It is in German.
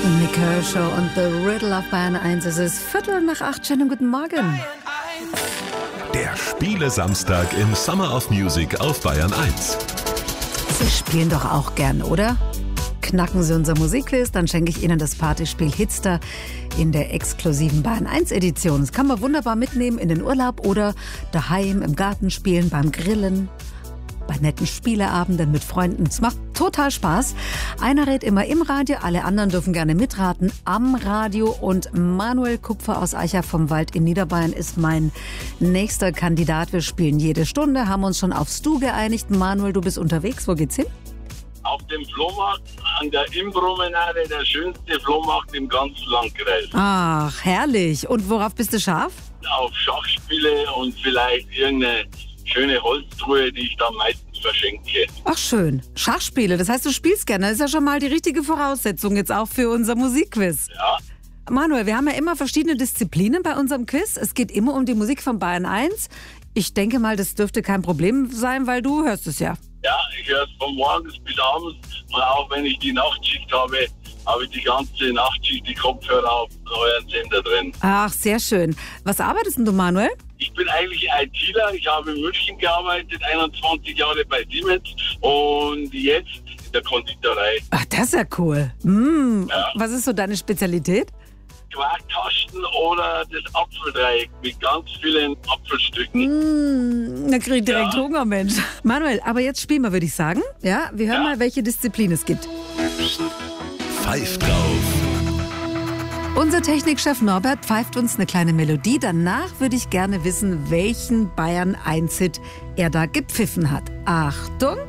Nick Kershaw und The Riddle auf Bayern 1. Es ist 7:45. Schönen guten Morgen. Der Spiele-Samstag im Summer of Music auf Bayern 1. Sie spielen doch auch gern, oder? Knacken Sie unser Musikquiz, dann schenke ich Ihnen das Partyspiel Hitster in der exklusiven Bayern 1 Edition. Das kann man wunderbar mitnehmen in den Urlaub oder daheim im Garten spielen, beim Grillen, bei netten Spieleabenden mit Freunden. Es macht total Spaß. Einer rät immer im Radio, alle anderen dürfen gerne mitraten am Radio. Und Manuel Kupfer aus Aicha vom Wald in Niederbayern ist mein nächster Kandidat. Wir spielen jede Stunde, haben uns schon aufs Du geeinigt. Manuel, du bist unterwegs. Wo geht's hin? Auf dem Flohmarkt an der Impromenade, der schönste Flohmarkt im ganzen Landkreis. Ach, herrlich. Und worauf bist du scharf? Auf Schachspiele und vielleicht irgendeine schöne Holztruhe, die ich dann meistens verschenke. Ach schön. Schachspiele, das heißt, du spielst gerne. Das ist ja schon mal die richtige Voraussetzung jetzt auch für unser Musikquiz. Ja. Manuel, wir haben ja immer verschiedene Disziplinen bei unserem Quiz. Es geht immer um die Musik von Bayern 1. Ich denke mal, das dürfte kein Problem sein, weil du hörst es ja. Ja, ich höre es von morgens bis abends und auch wenn ich die Nachtschicht habe, habe ich die ganze Nachtschicht die Kopfhörer auf euren Sender drin. Ach, sehr schön. Was arbeitest denn du, Manuel? Ich bin eigentlich ITler, ich habe in München gearbeitet, 21 Jahre bei Siemens und jetzt in der Konditorei. Ach, das ist ja cool. Ja. Was ist so deine Spezialität? Quarktaschen oder das Apfeldreieck mit ganz vielen Apfelstücken. Da krieg ich direkt Hunger, Mensch. Manuel, aber jetzt spielen wir, würde ich sagen. Ja, wir hören mal, welche Disziplin es gibt. Pfeift drauf. Unser Technikchef Norbert pfeift uns eine kleine Melodie. Danach würde ich gerne wissen, welchen Bayern 1-Hit er da gepfiffen hat. Achtung!